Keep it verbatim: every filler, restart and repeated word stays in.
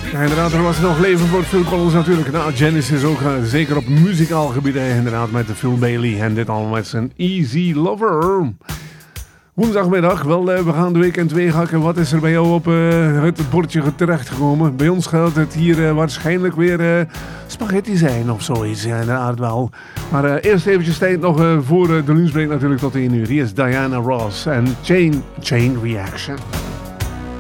Ja, inderdaad, er was nog leven voor Phil Collins natuurlijk. Nou, Genesis ook, uh, zeker op muzikaal gebied, uh, inderdaad, met Phil Bailey. En dit allemaal met zijn Easy Lover. Woensdagmiddag, wel, uh, we gaan de weekend weeghakken. Wat is er bij jou op uh, het bordje terechtgekomen? Bij ons gaat het hier uh, waarschijnlijk weer uh, spaghetti zijn of zoiets. Ja, inderdaad wel. Maar uh, eerst eventjes tijd nog uh, voor uh, de lunchbreak natuurlijk tot één uur. Hier is Diana Ross en Chain, Chain Reaction.